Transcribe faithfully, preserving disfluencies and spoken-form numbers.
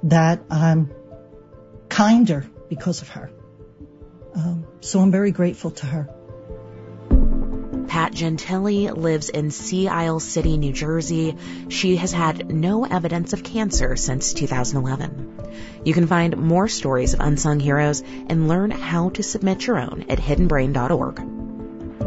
that I'm kinder because of her. Um, so I'm very grateful to her. Pat Gentile lives in Sea Isle City, New Jersey. She has had no evidence of cancer since two thousand eleven. You can find more stories of unsung heroes and learn how to submit your own at hidden brain dot org.